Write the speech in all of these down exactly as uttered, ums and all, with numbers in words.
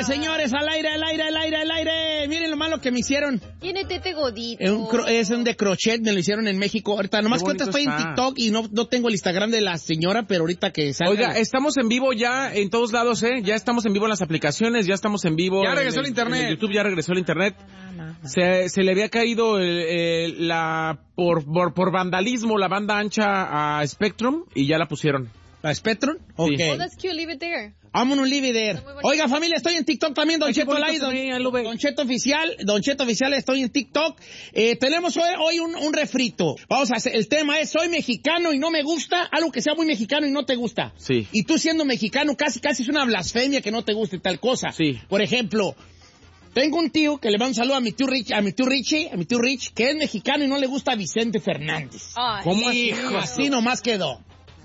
señores, al aire, al aire, al aire, al aire. Miren lo malo que me hicieron. Tiene tete godito. Es un, cro- es un de crochet, me lo hicieron en México. Ahorita, nomás que ahorita estoy en TikTok y no, no tengo el Instagram de la señora, pero ahorita que salga. Oiga, estamos en vivo ya en todos lados, ¿eh? Ya estamos en vivo en las aplicaciones, ya estamos en vivo. Ya regresó el, el internet. En YouTube ya regresó el internet. Se, se le había caído el, el, la por, por, por vandalismo la banda ancha a Spectrum y ya la pusieron. ¿A Spectrum? Ok. Oh, that's cute, leave it there. Vámonos, leave it there. Oiga, familia, estoy en TikTok también, Don Ay, Cheto Live, Don, Don Cheto Oficial, Don Cheto Oficial, estoy en TikTok. Eh, tenemos hoy, hoy un, un refrito. Vamos a hacer, el tema es, soy mexicano y no me gusta, algo que sea muy mexicano y no te gusta. Sí. Y tú siendo mexicano, casi, casi es una blasfemia que no te guste tal cosa. Sí. Por ejemplo, tengo un tío que le mando un saludo a mi tío Rich, a mi tío Richie, a mi tío Rich, que es mexicano y no le gusta a Vicente Fernández. Ay, ¿Cómo así? Así nomás quedó.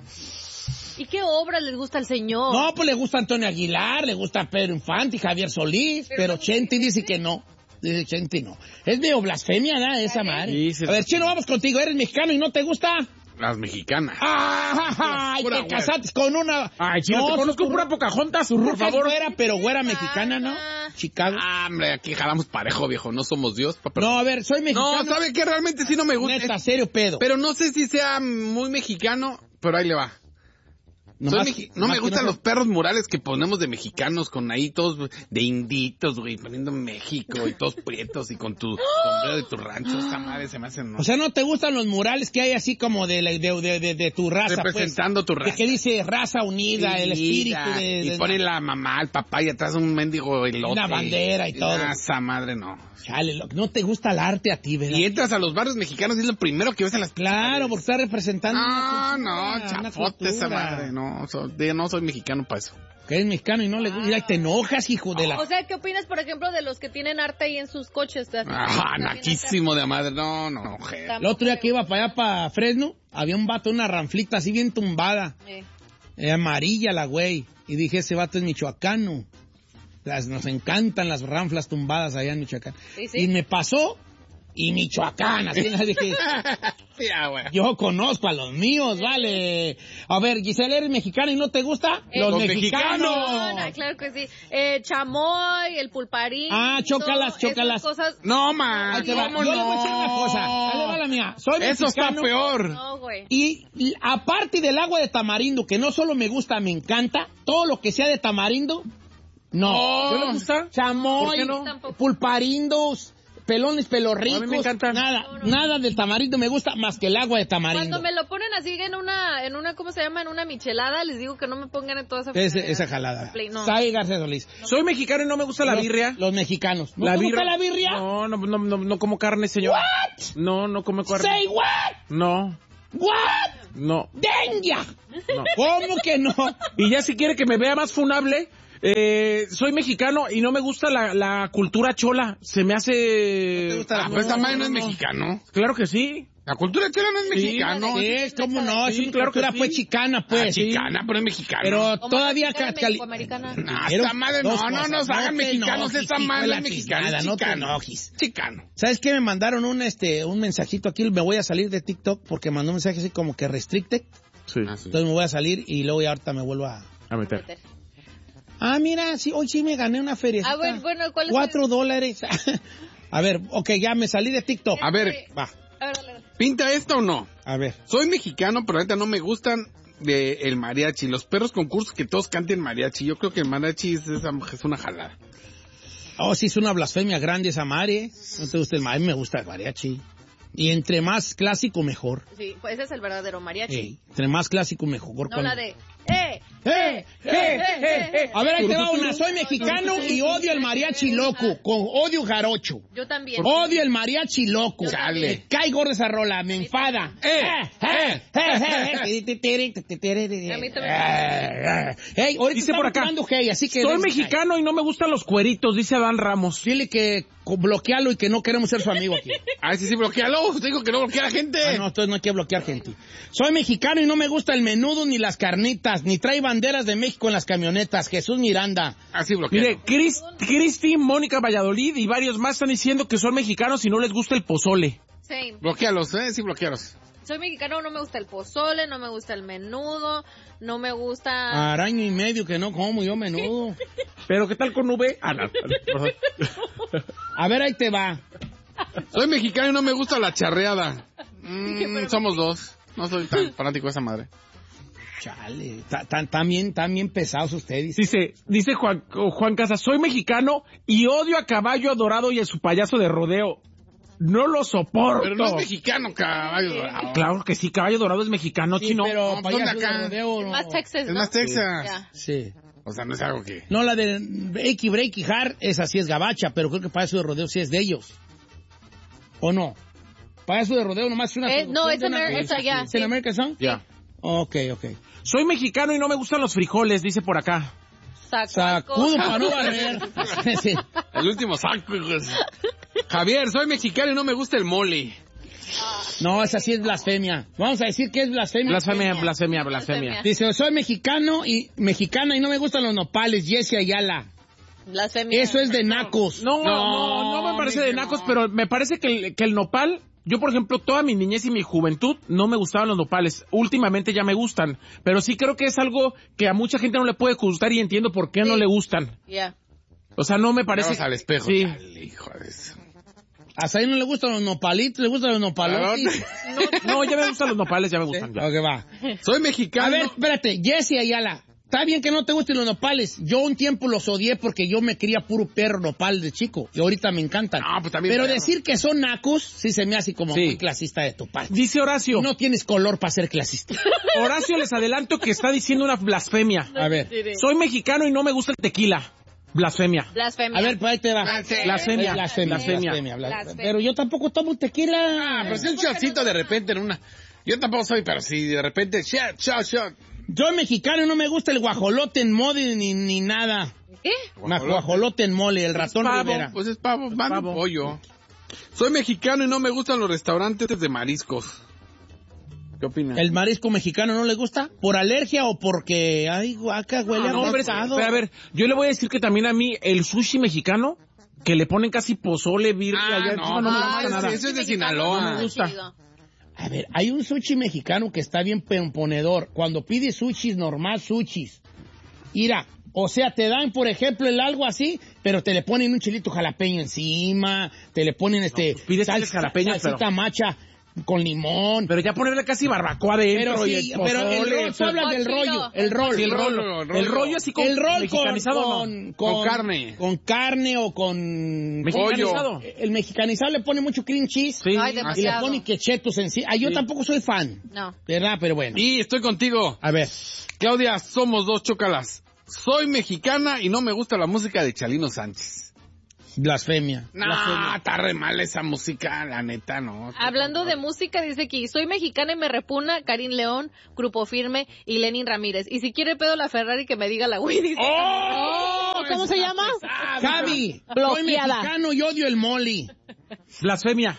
¿Y qué obra les gusta al señor? No, pues le gusta Antonio Aguilar, le gusta Pedro Infante y Javier Solís, pero, pero Chenti dice que no. Dice Chenti no. Es medio blasfemia, ¿no? Esa madre. Sí, sí, a ver, Chino, vamos contigo. ¿Eres mexicano y no te gusta? Las mexicanas. ¡Ah! Ay, te casaste con una... Ay, Chino, no, te conozco pura Pocahontas, por favor. Güera, pero güera mexicana, ¿no? Chicago. Ah, hombre, aquí jalamos parejo, viejo. No somos Dios, papá. No, a ver, soy mexicano. No, ¿sabe qué? Realmente sí no me gusta. Neta, serio, pedo. Pero no sé si sea muy mexicano, pero ahí le va. No, Soy más, mexi- no me gustan no los perros murales que ponemos de mexicanos con ahí todos de inditos, güey, poniendo México y todos prietos y con tu sombrero de tu rancho. Esta madre se me hace... No. O sea, ¿no te gustan los murales que hay así como de, la, de, de, de, de tu raza? Representando pues, tu raza. De que dice raza unida, unida el espíritu de... de y pone la mamá, el papá y atrás un mendigo elote. Una bandera y todo. Esa madre no. Chale, no te gusta el arte a ti, ¿verdad? Y entras a los barrios mexicanos y es lo primero que ves en las... Claro, porque está representando No, una cultura, no, chafote esa madre, no, so, de, no soy mexicano para eso. Que es mexicano y no le gusta, ah. te enojas, hijo de la... O sea, ¿qué opinas, por ejemplo, de los que tienen arte ahí en sus coches? Ah, naquísimo de madre, no, no, no, mujer. El otro día que iba para allá, para Fresno, había un vato, una ranflita así bien tumbada, eh. Eh, amarilla la güey, y dije, ese vato es michoacano. Las, nos encantan las ranflas tumbadas allá en Michoacán. ¿Sí, sí? Y me pasó, y Michoacán, así dije, sí, ah, yo conozco a los míos, vale. A ver, Giselle, ¿eres mexicana y no te gusta? Eh, los, los mexicanos. mexicanos. Claro que sí. Eh, chamoy, el pulparín. Ah, chócalas, chócalas. Cosas... No, man. Yo le voy a decir una cosa. Ahí va la mía. Soy Eso mexicano, está peor. No, güey. Y, y aparte del agua de tamarindo, que no solo me gusta, me encanta, todo lo que sea de tamarindo, no. Oh, ¿No le gusta? Chamoy, no? pulparindos, pelones pelorricos. A mí me encanta. Nada, no, no. nada del tamarindo me gusta más que el agua de tamarindo. Cuando me lo ponen así en una, en una, ¿cómo se llama? En una michelada, les digo que no me pongan en toda esa... Ese, esa jalada. No. Sai García Solís. No. Soy mexicano y no me gusta la los, birria. Los mexicanos. ¿No la te birria? gusta la birria? No, no, no, no, no como carne, señor. What? No, no como carne. Say what? No. What? No. ¡Dengia! No. ¿Cómo que no? Y ya si quiere que me vea más funable, eh, soy mexicano y no me gusta la, la cultura chola. Se me hace... ¿No te gusta la... Ah, no, esta madre no es mexicano. Claro que sí. La cultura chola no es Sí, mexicano. Sí, es como no, sí, es claro cultura que pues sí. chicana, pues. Ah, chicana, pero es mexicano. Pero Como todavía... la Cali... americana. No, esta madre no, no nos hagan mexicanos, esta madre es mexicana, no te chicano. enojes. Chicano. ¿Sabes qué? Me mandaron un este un mensajito aquí, me voy a salir de TikTok porque mandó un mensaje así como que restricted. Sí. Ah, sí. Entonces me voy a salir y luego ya ahorita me vuelvo a... A meter. Ah, mira, sí, hoy sí me gané una feria. Ah, bueno, bueno, ¿cuál es? Cuatro el... dólares. A ver, ok, ya me salí de TikTok. A ver, va. A ver, dale, dale. ¿Pinta esto o no? A ver. Soy mexicano, pero ahorita no me gustan de el mariachi. Los perros concursos que todos canten mariachi. Yo creo que el mariachi es, es una jalada. Oh, sí, es una blasfemia grande esa madre. No te gusta el mariachi, me gusta el mariachi. Y entre más clásico, mejor. Sí, pues ese es el verdadero mariachi. Ey, entre más clásico, mejor. No Cuando... la de... ¡Eh! ¡Eh! ¡Eh! ¡Eh! ¡Eh! A ver, ahí te va una. Soy mexicano y odio el mariachi loco. Con odio jarocho. Yo también. Odio el mariachi loco. Chale. Me cae gorda esa rola, me enfada. ¡Eh! ¡Eh! A mí ¡Eh! ¡Ey! Ahorita Dice por acá, hey, así que... soy mexicano y no me gustan los cueritos, dice Adán Ramos. Dile que bloquealo y que no queremos ser su amigo aquí. Ay, sí, sí, bloquealo. Usted dijo que no bloquea a la gente. Ah, no, entonces no hay que bloquear gente. Soy mexicano y no me gusta el menudo ni las carnitas, ni trae banderas de México en las camionetas. Jesús Miranda. Así bloquea. Mire, Chris, Cristi, Mónica Valladolid y varios más están diciendo que son mexicanos y no les gusta el pozole. Same. Bloquealos, eh, sí, bloquealos. Soy mexicano, no me gusta el pozole, no me gusta el menudo, no me gusta... Araño y medio que no como yo menudo. Pero ¿qué tal con V? Ah, no. A ver, ahí te va. Soy mexicano y no me gusta la charreada. Mm, somos dos. No soy tan fanático de esa madre. Chale, están bien, tan bien pesados ustedes. Dice, dice Juan, Juan Casas, soy mexicano y odio a Caballo Dorado y a su payaso de rodeo. No lo soporto. Pero no es mexicano, Caballo Dorado. Claro que sí, Caballo Dorado es mexicano, sí, chino. Pero no, payaso acá? de rodeo, no. Es más Texas, Es ¿no? más Texas. Yeah. Sí. O sea, no es algo que... No, la de Breaky Breaky Hard, esa sí es gabacha, pero creo que payaso de rodeo sí es de ellos. ¿O no? Payaso de rodeo nomás es una... Eh, no, es de una- Amer- esa, ya, ¿Es en sí. American Song? Ya. Ok, ok. Soy mexicano y no me gustan los frijoles, dice por acá. Sacudo para no barrer. Sí. El último saco, hijos. Javier, soy mexicano y no me gusta el mole. No, esa sí es blasfemia. Vamos a decir que es blasfemia. Blasfemia, blasfemia, blasfemia. Dice, soy mexicano y mexicana y no me gustan los nopales, Jessie Ayala. Blasfemia. Eso es de nacos. No, no, no, no me parece de nacos, pero me parece que el, que el nopal... Yo, por ejemplo, toda mi niñez y mi juventud no me gustaban los nopales. Últimamente ya me gustan. Pero sí creo que es algo que a mucha gente no le puede gustar y entiendo por qué Sí. no le gustan. Ya. O sea, no me parece... Vamos al espejo. Sí. Chale, hijo de eso. A Saí no le gustan los nopalitos, le gustan los nopalotes. No, ya me gustan los nopales, ya me gustan. ya. Ok, va. Soy A mexicano. ver, espérate, Jessie Ayala. Está bien que no te gusten los nopales. Yo un tiempo los odié porque yo me cría puro perro nopal de chico. Y ahorita me encantan. No, pues también Pero perro. decir que son nacos, sí se me hace como Sí. muy clasista de tu parte. Dice Horacio. No tienes color para ser clasista. Horacio, les adelanto que está diciendo una blasfemia. A ver. Soy mexicano y no me gusta el tequila. Blasfemia. Blasfemia. A ver, pues ahí te va. Blasfemia. Blasfemia. Blasfemia. Blasfemia. bla- Blasfemia. Pero yo tampoco tomo tequila. Ah, pero si un shotcito de repente en una... Yo tampoco soy, pero si de repente... Shot, shot, shot. Yo mexicano y no me gusta el guajolote en mole ni, ni nada. ¿Qué? Una guajolote en mole, el ratón Pavo, Rivera. pues es pavo, van Pavo. pollo. Soy mexicano y no me gustan los restaurantes de mariscos. ¿Qué opinas? ¿El marisco mexicano no le gusta? ¿Por alergia o porque, ay, guaca, huele a No, hombre, pescado? pero a ver, yo le voy a decir que también a mí el sushi mexicano, que le ponen casi pozole, virgen, Ah, allá no, encima, no me ah, gusta ese- nada. ese es de Mexicano, Sinaloa. no Me gusta. chido. A ver, hay un sushi mexicano que está bien ponedor. Cuando pides sushis, normal sushis. Mira, o sea, te dan, por ejemplo, el algo así, pero te le ponen un chilito jalapeño encima, te le ponen este... pues pides chiles jalapeños, salsita pero- macha con limón. Pero ya ponerle casi barbacoa adentro Pero y sí, el pero el pozole, rol, tú hablas del Cochino. rollo, el rol. Sí, el El rollo. rollo, el El rollo. rollo así con El rol con, mexicanizado, ¿no? con, Con carne. Con carne o con... Mexicanizado. El mexicanizado le pone mucho cream cheese. Sí. Ay, Y le demasiado. pone quechetos encima. Ah, yo Sí. tampoco soy fan. No. ¿Verdad? Pero bueno. Y estoy contigo. A ver. Claudia, somos dos chócalas. Soy mexicana y no me gusta la música de Chalino Sánchez. Blasfemia. No, está re mal esa música, la neta, no. Hablando de música, dice aquí, soy mexicana y me repugna Karim León, Grupo Firme y Lenin Ramírez. Y si quiere pedo la Ferrari, que me diga la güey. Dice, ¡Oh! ¿cómo se llama? Javi, soy Bloqueada. mexicano y odio el mole. Blasfemia.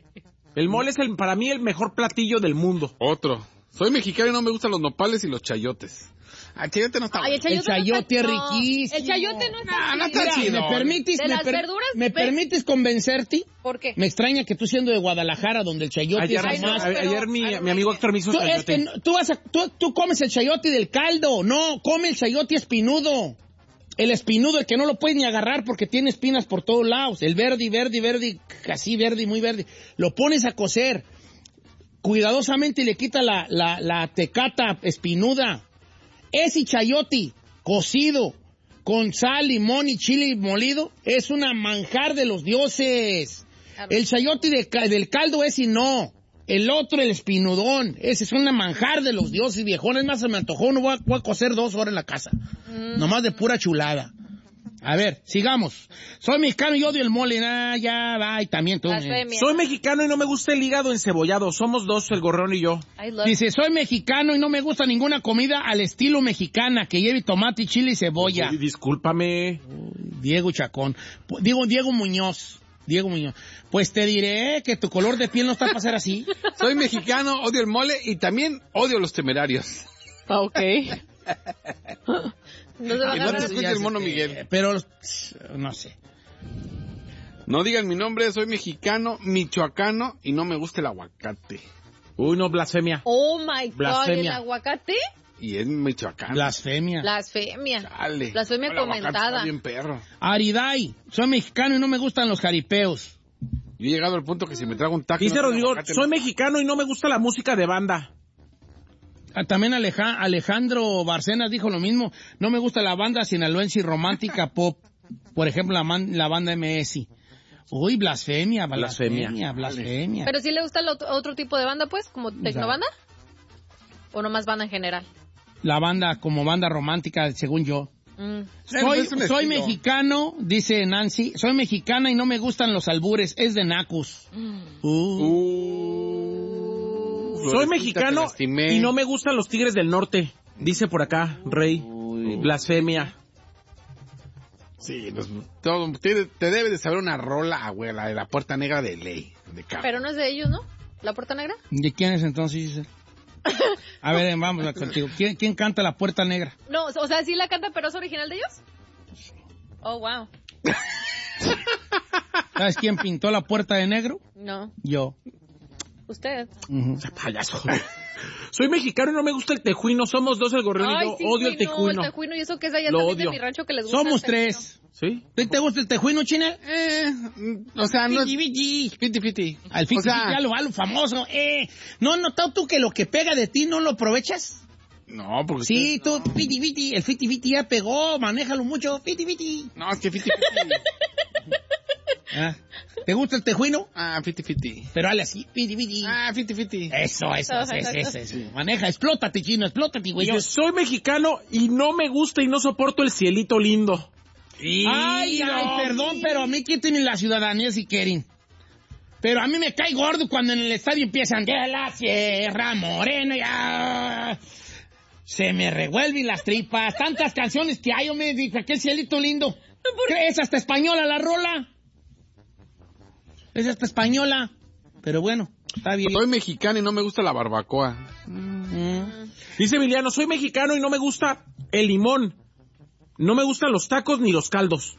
El mole es el, para mí el mejor platillo del mundo. Otro. Soy mexicano y no me gustan los nopales y los chayotes. Ah, chayote no está Ay, el bueno. chayote, El chayote no es está- no, riquísimo. El chayote no está No, no chido. está Mira, chido. ¿me permites, De me, las per- verduras, ¿me ve- permites convencerte? ¿Por qué? Me extraña que tú siendo de Guadalajara, donde el chayote Ayer, es Ay, no, más... a- pero- ayer mi, ay, mi amigo Héctor me hizo Tú, es chayote. que no- tú, vas a- tú, tú comes el chayote del caldo. No, come el chayote espinudo. El espinudo, el que no lo puedes ni agarrar porque tiene espinas por todos lados. El verde, verde, verde, casi verde, muy verde. Lo pones a cocer. Cuidadosamente le quita la, la, la tecata espinuda. Ese chayote cocido con sal, limón y chile molido es una manjar de los dioses. El chayote de ca- del caldo es y no. El otro, el espinudón, ese es una manjar de los dioses viejones. Más se me antojó, no voy a, voy a cocer dos horas en la casa. Nomás de pura chulada. A ver, sigamos. Soy mexicano y odio el mole. Ah, ya va, y también tú. eh. Blasfemia. Soy mexicano y no me gusta el hígado encebollado. Somos dos, el gorrón y yo. I love- Dice, soy mexicano y no me gusta ninguna comida al estilo mexicana que lleve tomate, chile y cebolla. Y discúlpame. Diego Chacón. Pu- Digo, Diego Muñoz. Diego Muñoz. Pues te diré que tu color de piel no está para ser así. Soy mexicano, odio el mole y también odio los temerarios. Ok. No se va a Y no agarrar. te escucha el mono Miguel. Eh, Pero, no sé. No digan mi nombre, soy mexicano, michoacano y no me gusta el aguacate. Uy, no, blasfemia. Oh my God, ¿el Blasfemia. aguacate? Y es Michoacán. Blasfemia. Blasfemia. Dale. Blasfemia El aguacate comentada. está bien perro. Ariday, soy mexicano y no me gustan los jaripeos. Yo he llegado al punto que si me trago un taco... Dice no Rodrigo, aguacate, soy no. mexicano y no me gusta la música de banda. Ah, también Aleja- Alejandro Barcenas dijo lo mismo. No me gusta la banda sinaloense y romántica pop. Por ejemplo, la, man- la banda M S. Uy, blasfemia, blasfemia, Blasfemia. blasfemia. Pero sí le gusta el otro, otro tipo de banda, pues, como tecnobanda. ¿O nomás banda en general? La banda como banda romántica, según yo. Mm. Soy, es un soy estilo. mexicano, dice Nancy. Soy mexicana y no me gustan los albures. Es de nacos. Uh. Uh, Soy Florecita, mexicano te lastimé. y no me gustan los Tigres del Norte. Dice por acá, Rey. Uy. Blasfemia. Sí, los- todo, te, te debe de saber una rola, güey, la de la Puerta Negra de ley. De carro. Pero no es de ellos, ¿no? ¿La Puerta Negra? ¿De quién es entonces, Giselle? A ver, vamos a contigo. ¿Quién, quién canta La Puerta Negra? No, o sea, sí la canta, pero es original de ellos. Oh, wow. ¿Sabes quién pintó la puerta de negro? No, Yo. usted. Ujú. Payaso. Soy mexicano y no me gusta el tejuino. Somos dos el gorrión y Ay, yo sí, odio el güey, no, tejuino. el tejuino y eso que es allá Lo también odio. de mi rancho que les gusta. Somos el tejuino. tres. ¿Sí? ¿Te, te gusta el tejuino, China? Eh, o sea, no es... Fiti, fiti. Fiti, fiti. Al fin, O sea, ya lo, a lo famoso. Eh, ¿no has notado tú que lo que pega de ti no lo aprovechas? no, porque... Sí, tú, fiti, fiti, el fiti, fiti ya pegó, manéjalo mucho, fiti, fiti. No, es que fiti, fiti. Ah, ¿te gusta el tejuino? Ah, fiti, fiti. Pero dale así, fiti, fiti. Ah, fiti, fiti. Eso, eso, Eso, eso, eso. eso, eso. Maneja, explótate, chino, explótate, güey. Dice, soy mexicano y no me gusta y no soporto el cielito lindo. Ay, ay, perdón, pero a mí quítenme la ciudadanía si quieren. Pero a mí me cae gordo cuando en el estadio empiezan de la Sierra Morena, ya. Se me revuelven las tripas. Tantas canciones que hay, yo me dije, aquel cielito lindo. Es hasta española la rola. Es hasta española. Pero bueno, está bien. Soy mexicano y no me gusta la barbacoa. Mm. Dice Emiliano, soy mexicano y no me gusta el limón. No me gustan los tacos ni los caldos.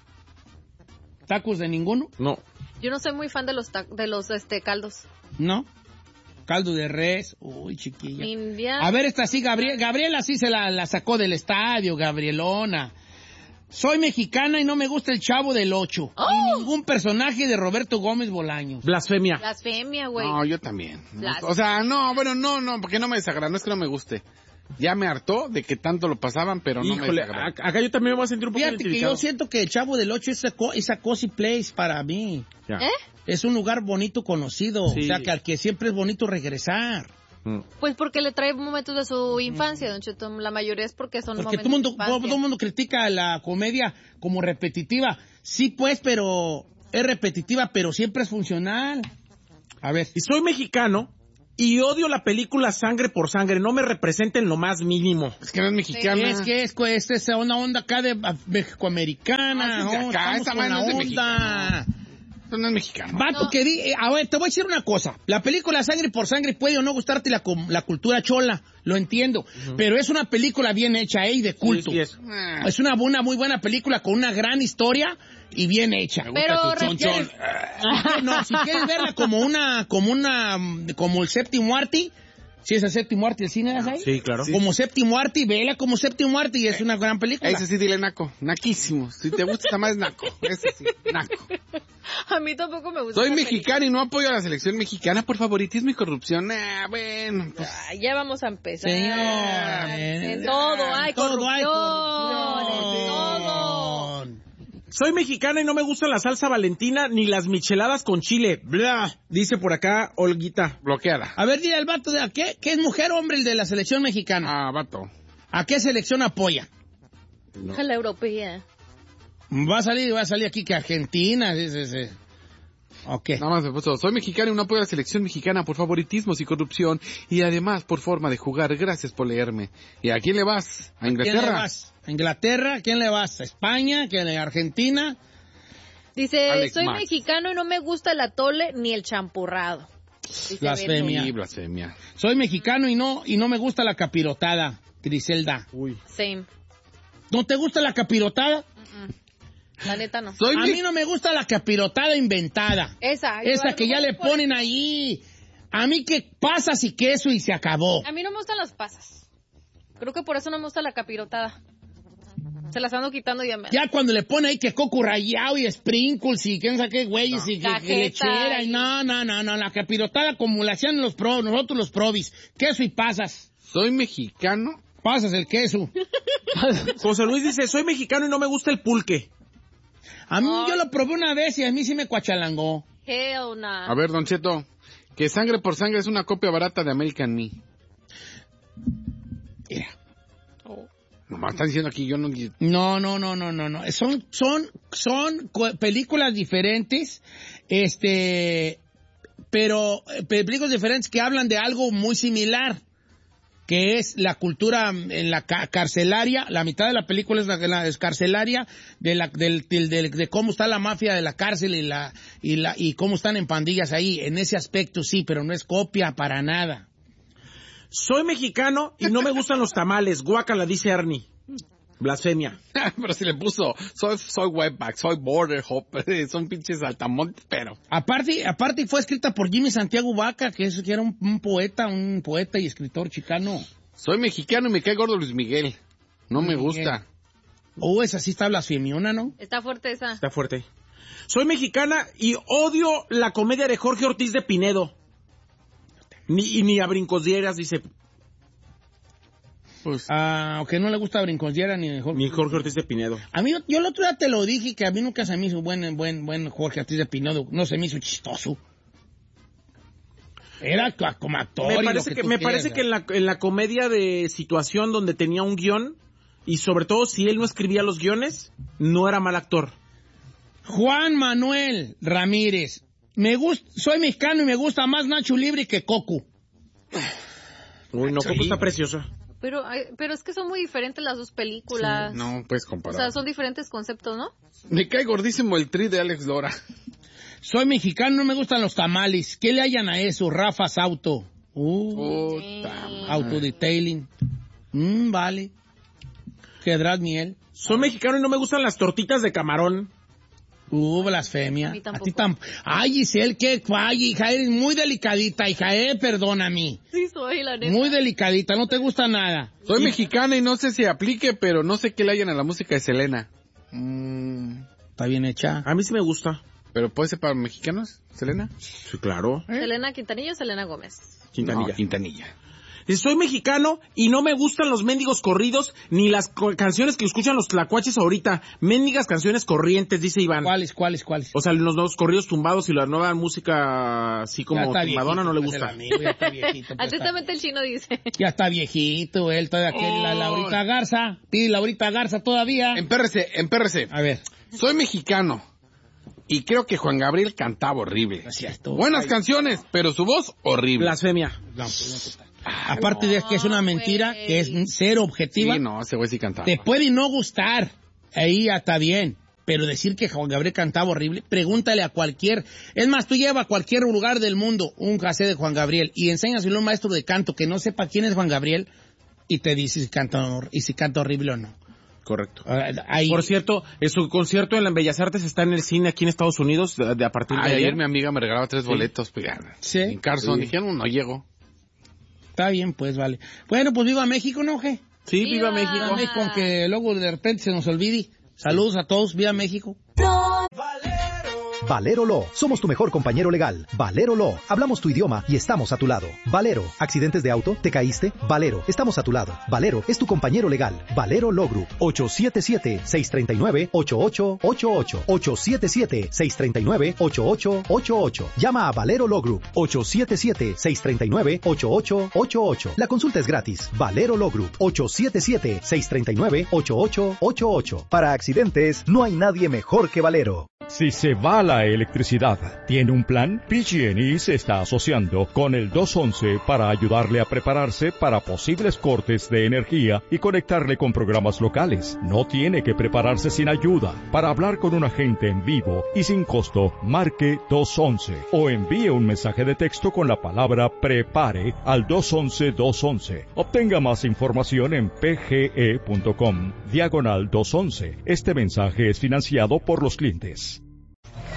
¿Tacos de ninguno? No. Yo no soy muy fan de los ta- de los este caldos. ¿No? Caldo de res. Uy, chiquilla. India. A ver, esta sí, Gabriel, Gabriela sí se la, la sacó del estadio, Gabrielona. Soy mexicana y no me gusta el Chavo del Ocho. ¡Oh! Ni ningún personaje de Roberto Gómez Bolaños. Blasfemia. Blasfemia, güey. No, yo también. Las- O sea, no, bueno, no, no, porque no me desagrada, no es que no me guste. Ya me hartó de que tanto lo pasaban, pero no me Híjole, desagrada. a- acá yo también me voy a sentir un poco Fíjate que identificado. yo siento que el Chavo del Ocho es a, co- es a cozy place para mí. Ya. ¿Eh? Es un lugar bonito conocido. Sí. O sea, que al que siempre es bonito regresar. Mm. Pues porque le trae momentos de su infancia, don Cheto. La mayoría es porque son Porque momentos todo el mundo, de infancia. todo el mundo critica la comedia como repetitiva. Sí, pues, pero es repetitiva, pero siempre es funcional. A ver. Y soy mexicano y odio la película Sangre por Sangre. No me representa en lo más mínimo. Es que no es mexicana. Es que es, es, es una onda acá de ah, mexicoamericana. Ah, sí, de ¿no? acá, Estamos esta con madre la no es de onda. Eso no es mexicano. Vato No. que di, eh, a ver, te voy a decir una cosa. La película Sangre por Sangre puede o no gustarte la, com- la cultura chola, lo entiendo. Pero es una película bien hecha, ¿eh? Y de culto. Sí, sí es. Ah, Es una, una muy buena película con una gran historia y bien hecha. me gusta Pero tu chonchón. Si- No, si quieres verla como una, como una, mm, como el séptimo arte, si es el séptimo arte el cine, ¿sabes? Sí, claro. Como séptimo arte, vela como séptimo arte y es una gran película. Ese sí, dile naco. Naquísimo. Si te gusta esa más es naco. Ese sí, naco. A mí tampoco me gusta. Soy esa mexicano y no apoyo a la selección mexicana por favoritismo y corrupción. Ah, bueno. Pues, película. Ay, ya vamos a empezar. Señor, En todo hay todo hay corrupción. corrupción. En todo. Soy mexicana y no me gusta la salsa valentina ni las micheladas con chile. Blah, dice por acá Olguita. bloqueada. A ver, dile al vato de a qué, qué es mujer o hombre el de la selección mexicana. Ah, vato. ¿A qué selección apoya? A la europea. Va a salir, va a salir aquí que Argentina, sí, sí, sí. Ok. Nada más me puso, soy mexicano y no apoyo a la selección mexicana por favoritismos y corrupción y además por forma de jugar. Gracias por leerme. ¿Y a quién le vas? ¿A ¿A quién le Inglaterra? vas? ¿A Inglaterra? ¿A quién le vas? ¿A España? ¿A quién le- a Argentina? Dice, Alex soy Max. mexicano y no me gusta el atole ni el champurrado. Dice Blasfemia. Sí, blasfemia. Soy mexicano y no, y no me gusta la capirotada, Griselda. Uy. Beto. Same. ¿No te gusta la capirotada? La neta no. Soy A me- mí no me gusta la capirotada inventada. Esa. yo Esa algo que ya voy le por- ponen ahí. A mí que pasas y queso y se acabó. A mí no me gustan las pasas. Creo que por eso no me gusta la capirotada. Se las ando quitando ya me... Ya cuando le pone ahí que coco rayado y sprinkles y quién sabe qué güeyes no. y que, que lechera y no, no, no, no, la capirotada como la hacían los pro, nosotros los probis, queso y pasas. Soy mexicano. Pasas el queso. José Luis dice, soy mexicano y no me gusta el pulque. A mí oh. yo lo probé una vez y a mí sí me cuachalangó. Hell no. A ver, Don Cheto, que Sangre por Sangre es una copia barata de American Me. Mira. Nomás están diciendo aquí, yo no... No, no, no, no, no, no. Son, son, son películas diferentes, este, pero películas diferentes que hablan de algo muy similar, que es la cultura en la ca carcelaria. La mitad de la película es la, la es carcelaria, de la, del, del, del, de cómo está la mafia de la cárcel y la, y la, y cómo están en pandillas ahí. En ese aspecto sí, pero no es copia para nada. Soy mexicano y no me gustan los tamales. Guácala, dice Ernie. Blasfemia. Pero si le puso, soy, soy wetback, soy border hopper, son pinches saltamontes, pero... Aparte, aparte fue escrita por Jimmy Santiago Vaca, que, es, que era un, un poeta, un poeta y escritor chicano. Soy mexicano y me cae gordo Luis Miguel. No Luis me gusta. Miguel. Oh, esa sí está blasfemiona, ¿no? Está fuerte esa. Está fuerte. Soy mexicana y odio la comedia de Jorge Ortiz de Pinedo. Ni, y ni a Brincosieras, dice. Pues, ah, que no le gusta a Brincosieras ni Jorge, ni Jorge Ortiz de Pinedo. A mí, yo el otro día te lo dije, que a mí nunca se me hizo buen, buen, buen Jorge Ortiz de Pinedo. No se me hizo chistoso. Era como actor. Me parece, y lo que, que, tú me quieras, parece que en la, en la comedia de situación donde tenía un guión, y sobre todo si él no escribía los guiones, no era mal actor. Juan Manuel Ramírez. Me gusta, soy mexicano y me gusta más Nacho Libre que Coco. Uy, no, Coco está preciosa. Pero, pero es que son muy diferentes las dos películas. Sí, no puedes comparar. O sea, son diferentes conceptos, ¿no? Me cae gordísimo el tri de Alex Lora. Soy mexicano, no me gustan los tamales. ¿Qué le hayan a eso? Rafa's Auto. Uh, Autodetailing. Mm, vale. Quedarás miel. Soy mexicano y no me gustan las tortitas de camarón. Uh, blasfemia. A mí tampoco. A ti tampoco. Ay, Giselle, qué falla, hija, eres muy delicadita, hija, eh, perdóname. Sí, soy, la neta. Muy delicadita, no te gusta nada. Soy y... mexicana y no sé si aplique, pero no sé qué le hayan a la música de Selena. Mm. Está bien hecha. A mí sí me gusta. ¿Pero puede ser para mexicanos, Selena? Sí, claro. ¿Eh? ¿Selena Quintanilla o Selena Gómez? Quintanilla. No, Quintanilla. Soy mexicano y no me gustan los mendigos corridos ni las co canciones que escuchan los tlacuaches ahorita. Mendigas canciones corrientes, dice Iván. ¿Cuáles, cuáles, cuáles? O sea, los nuevos corridos tumbados y la nueva música así como tumbadona no le gusta. Amigo, ya está viejito. Pues atentamente el chino dice. Ya está viejito, él todavía quiere oh. la Laurita Garza. Pide Laurita Garza todavía. Empérrese, empérrese. A ver. Soy mexicano. Y creo que Juan Gabriel cantaba horrible. No es cierto. Buenas Ay. canciones, pero su voz horrible. Blasfemia. No, pues no Ah, aparte no, de que es una mentira, wey. que es cero objetiva. Sí, no, ese güey sí cantaba. Te puede no gustar, ahí ya está bien. Pero decir que Juan Gabriel cantaba horrible, pregúntale a cualquier... Es más, tú lleva a cualquier lugar del mundo un cassette de Juan Gabriel y enséñaselo a un maestro de canto que no sepa quién es Juan Gabriel y te dice si canta, y si canta horrible o no. Correcto. Uh, ahí... Por cierto, su concierto en la Bellas Artes está en el cine aquí en Estados Unidos de, de a partir Ay, de ayer. mi amiga me regalaba tres sí. boletos. Pues, sí. En Carson. Sí. Dijeron, no llego. Está bien, pues, vale. Bueno, pues viva México, ¿no, G? Sí, viva, viva México. Viva México, aunque luego de repente se nos olvide. Saludos sí. a todos, viva México. Valero Law. Somos tu mejor compañero legal. Valero Law. Hablamos tu idioma y estamos a tu lado. Valero. ¿Accidentes de auto? ¿Te caíste? Valero. Estamos a tu lado. Valero es tu compañero legal. Valero Law Group. ocho siete siete, seis tres nueve, ocho ocho ocho ocho. ocho siete siete, seis tres nueve, ocho ocho ocho ocho. Llama a Valero Law Group. ocho siete siete, seis tres nueve, ocho ocho ocho ocho. La consulta es gratis. Valero Law Group. ocho siete siete, seis tres nueve, ocho ocho ocho ocho. Para accidentes, no hay nadie mejor que Valero. Si se va la electricidad, ¿tiene un plan? P G and E se está asociando con el dos once para ayudarle a prepararse para posibles cortes de energía y conectarle con programas locales. No tiene que prepararse sin ayuda. Para hablar con un agente en vivo y sin costo, marque dos once o envíe un mensaje de texto con la palabra prepare al dos once dos once. Obtenga más información en pge.com diagonal dos once. Este mensaje es financiado por los clientes.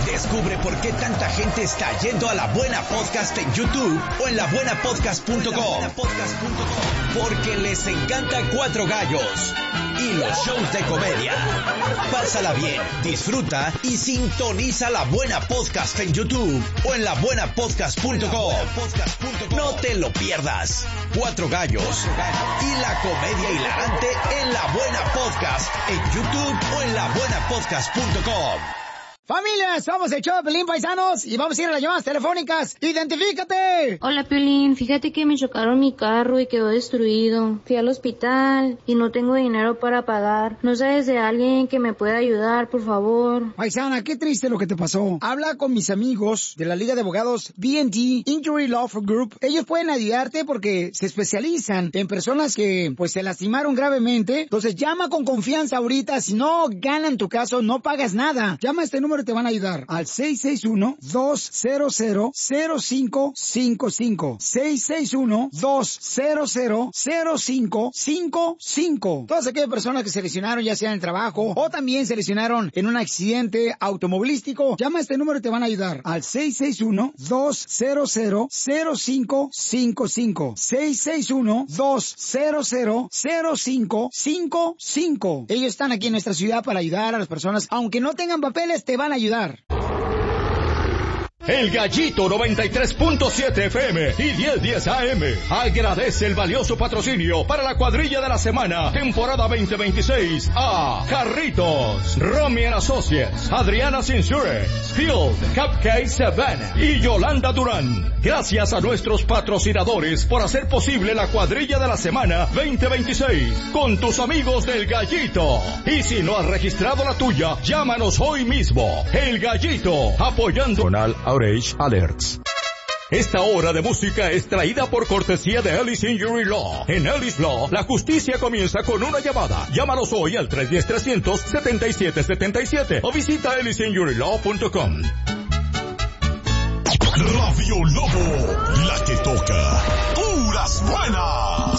Descubre por qué tanta gente está yendo a La Buena Podcast en YouTube o en la buena podcast punto com. Porque les encanta Cuatro Gallos y los shows de comedia. Pásala bien, disfruta y sintoniza La Buena Podcast en YouTube o en la buena podcast punto com. No te lo pierdas. Cuatro Gallos y la comedia hilarante en La Buena Podcast en YouTube o en la buena podcast punto com. Familia, somos el show de Piolín, paisanos, y vamos a ir a las llamadas telefónicas. ¡Identifícate! Hola, Piolín, fíjate que me chocaron mi carro y quedó destruido. Fui al hospital y no tengo dinero para pagar. ¿No sabes de alguien que me pueda ayudar, por favor? Paisana, qué triste lo que te pasó. Habla con mis amigos de la Liga de Abogados B and T Injury Law Group. Ellos pueden ayudarte porque se especializan en personas que, pues, se lastimaron gravemente. Entonces, llama con confianza ahorita. Si no ganan tu caso, no pagas nada. Llama a este número y te van a ayudar al seis seis uno, dos cero cero, cero cinco cinco cinco. seis seis uno, dos cero cero, cero cinco cinco cinco. Todas aquellas personas que se lesionaron ya sea en el trabajo o también se lesionaron en un accidente automovilístico, llama a este número y te van a ayudar al seis seis uno, dos cero cero, cero cinco cinco cinco. seis seis uno, dos cero cero, cero cinco cinco cinco. Ellos están aquí en nuestra ciudad para ayudar a las personas, aunque no tengan papeles, te van a ayudar. El Gallito noventa y tres punto siete F M y diez diez A M agradece el valioso patrocinio para la cuadrilla de la semana, temporada veinte veintiséis, a Carritos, Romy and Associates, Adriana's Insurance, Field, Cupcake Savannah y Yolanda Durán. Gracias a nuestros patrocinadores por hacer posible la cuadrilla de la semana veinte veintiséis con tus amigos del Gallito. Y si no has registrado la tuya, llámanos hoy mismo. El Gallito, apoyando con Al Outrage Alerts. Esta hora de música es traída por cortesía de Ellis Injury Law. En Ellis Law, la justicia comienza con una llamada. Llámalos hoy al tres uno cero, trescientos, setenta y siete setenta y siete o visita ellis injury law punto com. Radio Lobo, la que toca puras buenas.